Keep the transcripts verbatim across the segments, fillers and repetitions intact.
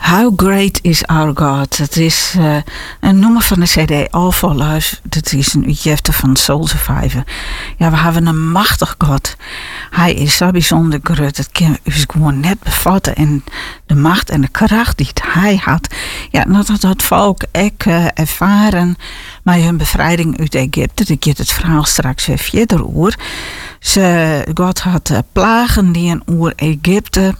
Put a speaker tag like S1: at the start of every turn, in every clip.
S1: How Great is Our God. Het is uh, een nummer van de C D All for Life. Dat is een uitgifte van Soul Survivor. Ja, we hebben een machtig God. Hij is zo bijzonder groot. Dat kan u gewoon net bevatten. En de macht en de kracht die hij had. Ja, dat had volk ook uh, ervaren met hun bevrijding uit Egypte. Ik heb het verhaal straks weer verder oor. Ze, God had uh, plagen die in oer Egypte.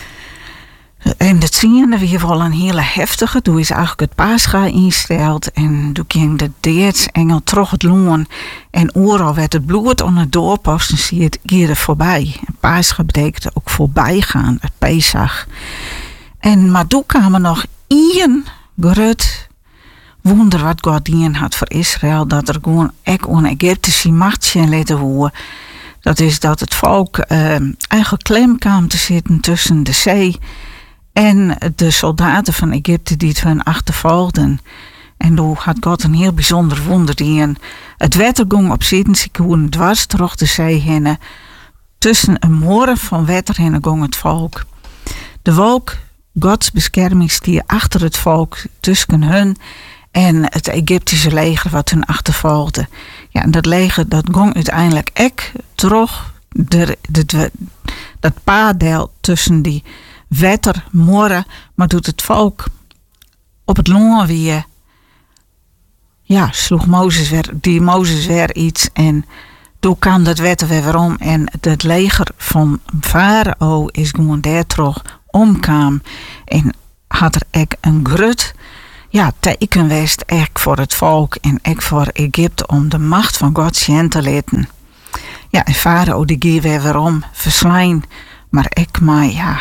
S1: En dat zien we hier wel een hele heftige. Toen is eigenlijk het Pascha insteld. En toen ging de Deertsengel terug het loon. En overal werd het bloed onder de doorposten. Zie je het eerder voorbij. En Pascha betekent ook voorbij gaan. Het Pesach. En maar toen kwam er nog één groot wonder wat God dien had voor Israël. Dat er gewoon echt een Egyptische machtje laten worden. Dat is dat het volk uh, eigenlijk klem kwam te zitten tussen de zee en de soldaten van Egypte die het hun achtervolgden. En toen had God een heel bijzonder wonder die een, het water ging op zitten. Ze konden dwars terug de zee heen. Tussen een moren van water heen ging het volk. De wolk, Gods beschermingsstier achter het volk, tussen hun en het Egyptische leger wat hun achtervolgde. Ja, en dat leger dat ging uiteindelijk ek terug de, de, de, dat paardeel tussen die wetter, morren, maar doet het volk op het loon weer. Ja, sloeg Mozes weer, die Mozes weer iets en toen kwam dat wetter weer om en het leger van Farao is gewoon daar terug omkwam en had er ek een grut ja, teken west echt voor het volk en echt voor Egypte om de macht van God zien te laten. Ja, en Farao die ging weer weer om verslaan, maar ik maar ja.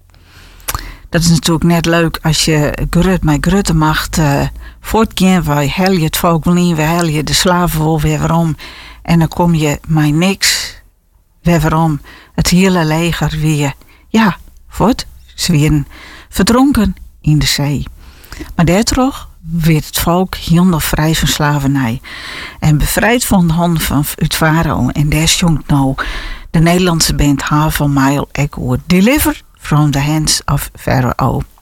S1: Dat is natuurlijk net leuk als je grut met grote macht uh, voortgaan. Wij hel je het volk wel niet, we hel je de slaven wel weer weer om. En dan kom je met niks weer weer om. Het hele leger weer, ja, voort, ze weer verdronken in de zee. Maar daardoor werd het volk helemaal vrij van slavernij. En bevrijd van de handen van het Farao. En daar stond nou de Nederlandse band Havel Mile Echo Deliver from the Hands of Pharaoh.